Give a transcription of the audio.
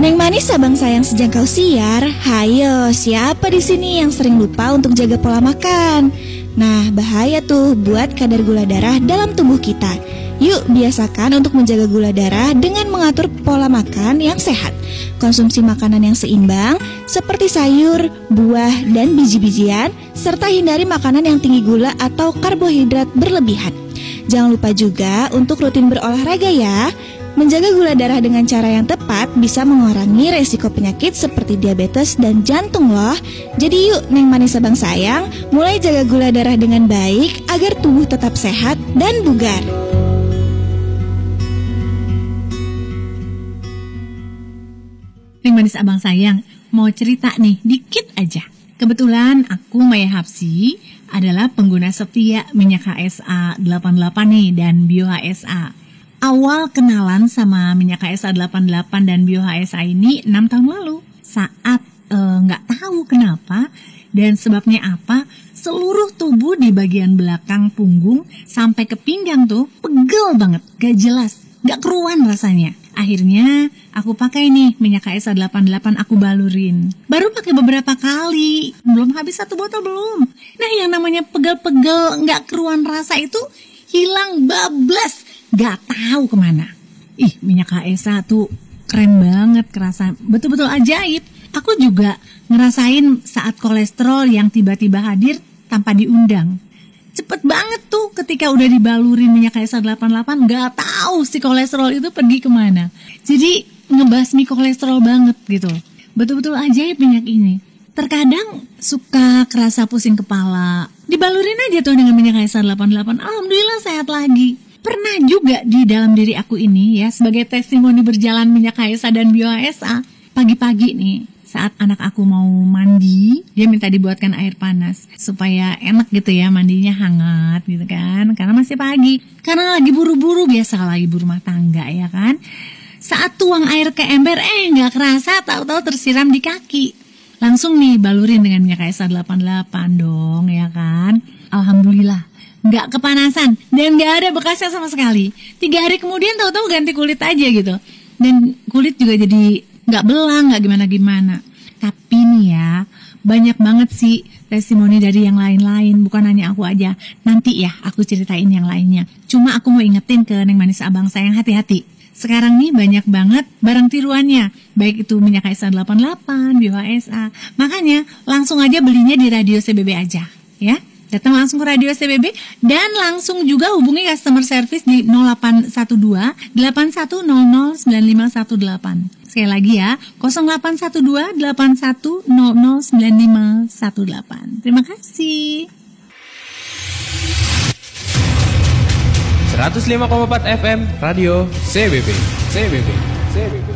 Neng manis abang sayang sejak kau siar, hayo siapa di sini yang sering lupa untuk jaga pola makan? Nah bahaya tuh buat kadar gula darah dalam tubuh kita. Yuk biasakan untuk menjaga gula darah dengan mengatur pola makan yang sehat. Konsumsi makanan yang seimbang seperti sayur, buah, dan biji-bijian, serta hindari makanan yang tinggi gula atau karbohidrat berlebihan. Jangan lupa juga untuk rutin berolahraga ya. Menjaga gula darah dengan cara yang tepat bisa mengurangi resiko penyakit seperti diabetes dan jantung loh. Jadi yuk Neng Manis Abang sayang, mulai jaga gula darah dengan baik agar tubuh tetap sehat dan bugar. Neng Manis Abang sayang, mau cerita nih dikit aja. Kebetulan aku Maya Hapsi adalah pengguna setia minyak HSA 88 nih dan Bio HSA. Awal kenalan sama minyak HSA 88 dan Bio HSA ini 6 tahun lalu. Saat nggak tahu kenapa dan sebabnya apa, seluruh tubuh di bagian belakang punggung sampai ke pinggang tuh pegel banget, gak jelas, gak keruan rasanya. Akhirnya aku pakai nih minyak HSA 88, aku balurin. Baru pakai beberapa kali, belum habis 1 botol belum. Nah yang namanya pegel-pegel gak keruan rasa itu hilang bablas. Gak tahu kemana. Minyak HSA tuh keren banget, kerasa betul-betul ajaib. Aku juga ngerasain saat kolesterol yang tiba-tiba hadir tanpa diundang. Cepet banget tuh ketika udah dibalurin minyak HSA 88, gak tahu si kolesterol itu pergi kemana. Jadi ngebasmi kolesterol banget gitu. Betul-betul ajaib minyak ini. Terkadang suka kerasa pusing kepala, dibalurin aja tuh dengan minyak HSA 88, alhamdulillah sehat lagi. Pernah juga di dalam diri aku ini ya, sebagai testimoni berjalan minyak HSA dan Bio HSA, pagi-pagi nih saat anak aku mau mandi, dia minta dibuatkan air panas supaya enak gitu ya, mandinya hangat gitu kan, karena masih pagi, karena lagi buru-buru, biasalah ibu rumah tangga ya kan. Saat tuang air ke ember, nggak kerasa tahu-tahu tersiram di kaki. Langsung nih balurin dengan minyak HSA 88 dong ya kan. Alhamdulillah nggak kepanasan dan nggak ada bekasnya sama sekali. 3 hari kemudian tahu-tahu ganti kulit aja gitu, dan kulit juga jadi nggak belang, nggak gimana-gimana. Tapi nih ya, banyak banget sih testimoni dari yang lain-lain, bukan hanya aku aja. Nanti ya aku ceritain yang lainnya. Cuma aku mau ingetin ke Neng Manis Abang sayang, hati-hati. Sekarang nih banyak banget barang tiruannya, baik itu minyak HSA 88, Bio HSA. Makanya langsung aja belinya di Radio CBB aja ya. Datang langsung ke Radio CBB dan langsung juga hubungi customer service di 0812 8100 9518. Sekali lagi ya, 0812 8100 9518. Terima kasih. 105,4 FM Radio CBB.